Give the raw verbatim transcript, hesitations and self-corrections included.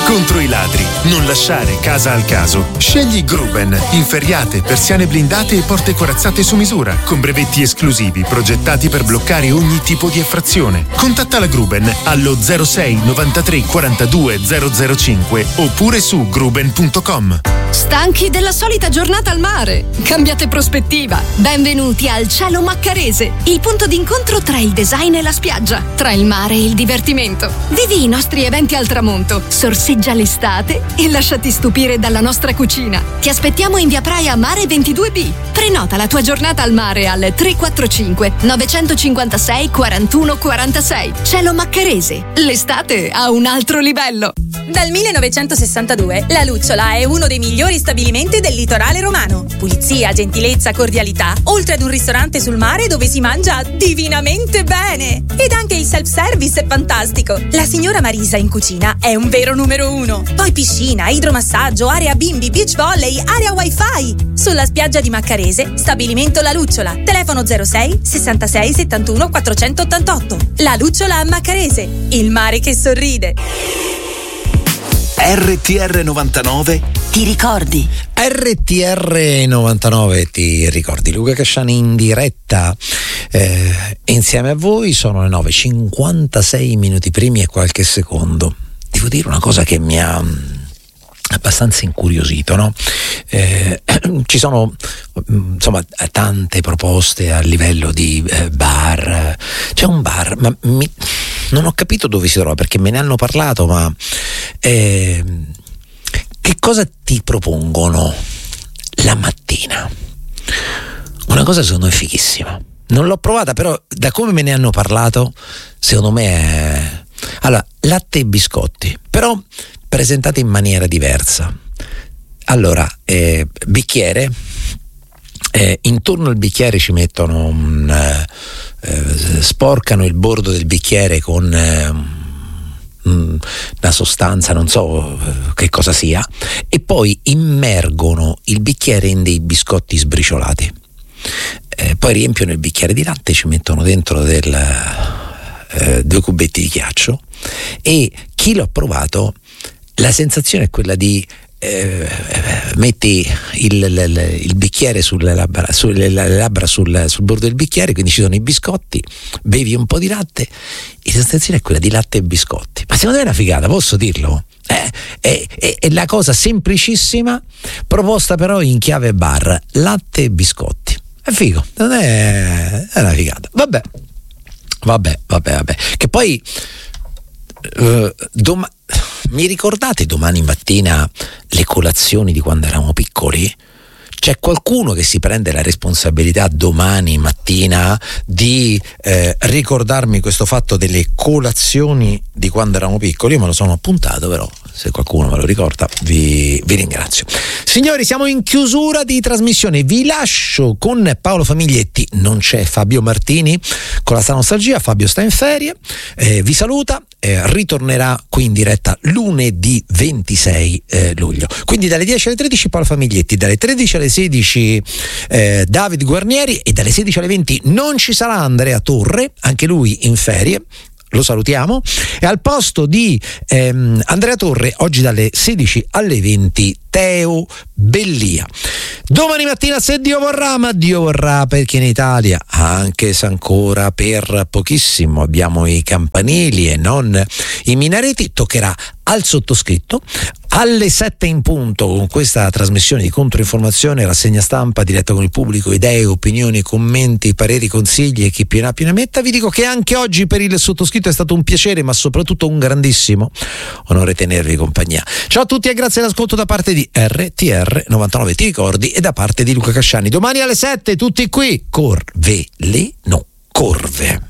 Contro i ladri, non lasciare casa al caso. Scegli Gruben, inferriate, persiane blindate e porte corazzate su misura, con brevetti esclusivi progettati per bloccare ogni tipo di effrazione. Contatta la Gruben allo zero sei novantatré quarantadue zero zero cinque oppure su gruben punto com. Stanchi della solita giornata al mare? Cambiate prospettiva. Benvenuti al Cielo Maccarese, il punto d'incontro tra il design e la spiaggia, tra il mare e il divertimento. Vivi i nostri eventi al tramonto, sorseggia l'estate e lasciati stupire dalla nostra cucina. Ti aspettiamo in via Praia Mare ventidue B. Prenota la tua giornata al mare al tre quattro cinque nove cinque sei quarantuno quarantasei. Cielo Maccarese, l'estate a un altro livello. Dal millenovecentosessantadue la Lucciola è uno dei migliori stabilimenti del litorale romano. Pulizia, gentilezza, cordialità, oltre ad un ristorante sul mare dove si mangia divinamente bene. Ed anche il self-service è fantastico. La signora Marisa in cucina è un vero numero uno. Poi piscina, idromassaggio, area bimbi, beach volley, area wifi. Sulla spiaggia di Maccarese, stabilimento La Lucciola. Telefono zero sei sessantasei settantuno quattrocentottantotto. La Lucciola a Maccarese, il mare che sorride. R T R novantanove ti ricordi? R T R novantanove ti ricordi? Luca Casciani in diretta eh, insieme a voi. Sono le nove e cinquantasei minuti primi e qualche secondo. Devo dire una cosa che mi ha abbastanza incuriosito, no? Eh, ci sono insomma tante proposte a livello di eh, bar. C'è un bar, ma mi, non ho capito dove si trova perché me ne hanno parlato, ma eh, che cosa ti propongono la mattina? Una cosa secondo me fighissima. Non l'ho provata, però da come me ne hanno parlato, secondo me è... Allora, latte e biscotti, però presentati in maniera diversa. Allora, eh, bicchiere, eh, intorno al bicchiere ci mettono un, eh, sporcano il bordo del bicchiere con eh, una sostanza, non so che cosa sia, e poi immergono il bicchiere in dei biscotti sbriciolati. Eh, poi riempiono il bicchiere di latte, ci mettono dentro del, eh, due cubetti di ghiaccio, e chi l'ha provato, la sensazione è quella di eh, metti il, il, il bicchiere sulle labbra, sulle labbra sul, sul bordo del bicchiere, quindi ci sono i biscotti, bevi un po' di latte, e la sensazione è quella di latte e biscotti. Ma secondo me è una figata, posso dirlo? Eh, è, è, è la cosa semplicissima, proposta però in chiave bar, latte e biscotti. È figo, non è, è una figata. Vabbè, vabbè, vabbè, vabbè. Che poi uh, dom- mi ricordate domani mattina le colazioni di quando eravamo piccoli? C'è qualcuno che si prende la responsabilità domani mattina di eh, ricordarmi questo fatto delle colazioni di quando eravamo piccoli? Io me lo sono appuntato, però se qualcuno me lo ricorda vi, vi ringrazio. Signori, siamo in chiusura di trasmissione, vi lascio con Paolo Famiglietti. Non c'è Fabio Martini con la sta nostalgia, Fabio sta in ferie, eh, vi saluta, eh, ritornerà qui in diretta lunedì ventisei eh, luglio, quindi dalle dieci alle tredici Paolo Famiglietti, dalle tredici alle sedici eh, David Guarnieri, e dalle sedici alle venti non ci sarà Andrea Torre, anche lui in ferie, lo salutiamo, e al posto di ehm, Andrea Torre oggi dalle sedici alle venti Teo Bellia. Domani mattina, se Dio vorrà, ma Dio vorrà, perché in Italia, anche se ancora per pochissimo abbiamo i campanili e non i minareti, toccherà al sottoscritto alle sette in punto con questa trasmissione di controinformazione, rassegna stampa diretta con il pubblico, idee, opinioni, commenti, pareri, consigli e chi più ne ha più ne metta. Vi dico che anche oggi per il sottoscritto è stato un piacere, ma soprattutto un grandissimo onore tenervi compagnia. Ciao a tutti e grazie all'ascolto da parte di R T R novantanove, ti ricordi, e da parte di Luca Casciani. Domani alle sette tutti qui, Corveleno Corve.